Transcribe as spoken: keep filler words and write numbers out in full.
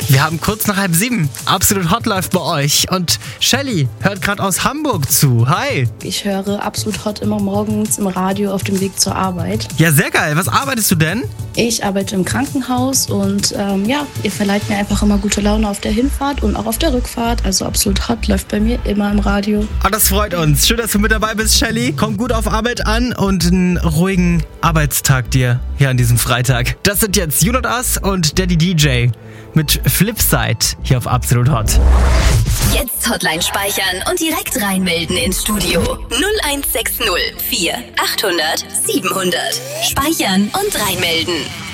Wir haben kurz nach halb sieben. Absolut Hot läuft bei euch. Und Shelly hört gerade aus Hamburg zu. Hi. Ich höre Absolut Hot immer morgens im Radio auf dem Weg zur Arbeit. Ja, sehr geil. Was arbeitest du denn? Ich arbeite im Krankenhaus und ähm, ja, ihr verleiht mir einfach immer gute Laune auf der Hinfahrt und auch auf der Rückfahrt. Also Absolut Hot läuft bei mir immer im Radio. Ah, das freut uns. Schön, dass du mit dabei bist, Shelly. Komm gut auf Arbeit an und einen ruhigen Arbeitstag dir hier an diesem Freitag. Das sind jetzt You Not Us und Daddy D J mit Flipside hier auf Absolut Hot. Jetzt Hotline speichern und direkt reinmelden ins Studio. null eins sechs null vier achthundert siebenhundert. Speichern und reinmelden.